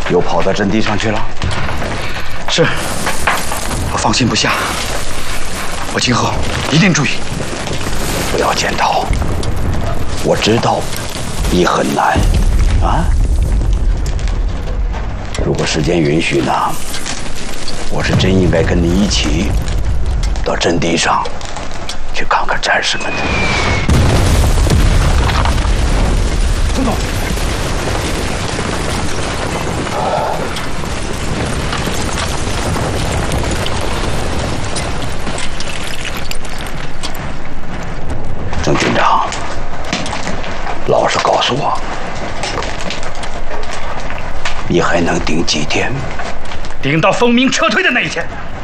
又跑到阵地上去了？ 是，我放心不下。我今后一定注意。 不要检讨，我知道你很难啊。如果时间允许呢，我是真应该跟你一起到阵地上去看看战士们的。 郑总。 郑军长，老实告诉我，你还能顶几天？ 顶到奉命撤退的那一天。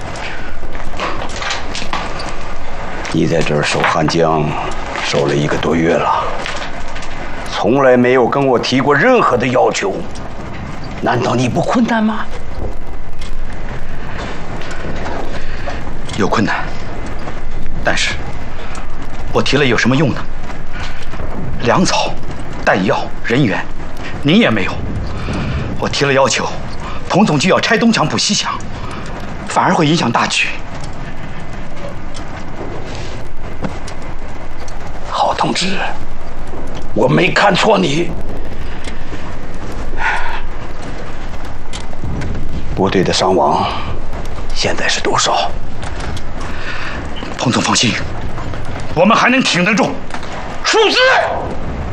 你在这儿守汉江，守了1个多月了，从来没有跟我提过任何的要求，难道你不困难吗？ 有困难，但是我提了有什么用呢？粮草、弹药、人员，您也没有。我提了要求，彭总就要拆东墙补西墙，反而会影响大局。 郝同志，我没看错你。部队的伤亡现在是多少？ 彭总放心，我们还能挺得住。数字。